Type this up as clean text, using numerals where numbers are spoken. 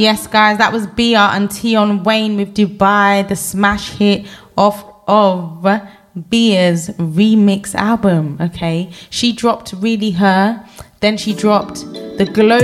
Yes, guys, that was Bia and Tion Wayne with Dubai, the smash hit of Bia's remix album. Okay, she dropped Really Her, then she dropped the global